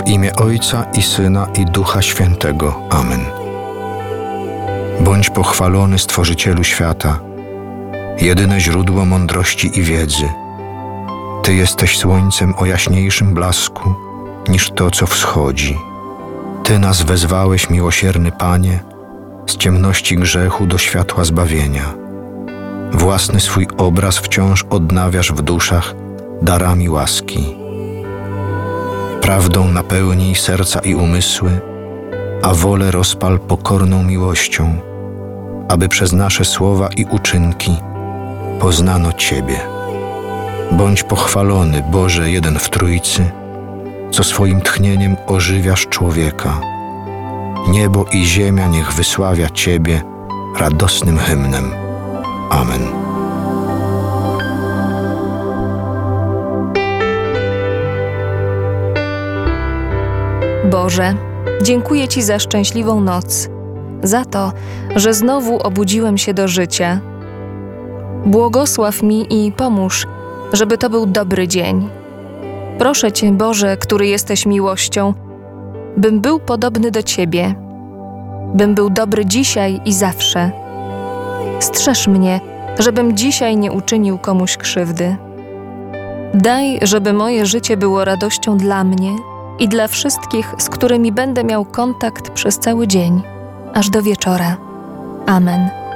W imię Ojca i Syna i Ducha Świętego. Amen. Bądź pochwalony, Stworzycielu świata, jedyne źródło mądrości i wiedzy. Ty jesteś słońcem o jaśniejszym blasku niż to, co wschodzi. Ty nas wezwałeś, miłosierny Panie, z ciemności grzechu do światła zbawienia. Własny swój obraz wciąż odnawiasz w duszach darami łaski. Prawdą napełnij serca i umysły, a wolę rozpal pokorną miłością, aby przez nasze słowa i uczynki poznano Ciebie. Bądź pochwalony, Boże jeden w Trójcy, co swoim tchnieniem ożywiasz człowieka. Niebo i ziemia niech wysławia Ciebie radosnym hymnem. Amen. Boże, dziękuję Ci za szczęśliwą noc, za to, że znowu obudziłem się do życia. Błogosław mi i pomóż, żeby to był dobry dzień. Proszę Cię, Boże, który jesteś miłością, bym był podobny do Ciebie, bym był dobry dzisiaj i zawsze. Strzeż mnie, żebym dzisiaj nie uczynił komuś krzywdy. Daj, żeby moje życie było radością dla mnie i dla wszystkich, z którymi będę miał kontakt przez cały dzień, aż do wieczora. Amen.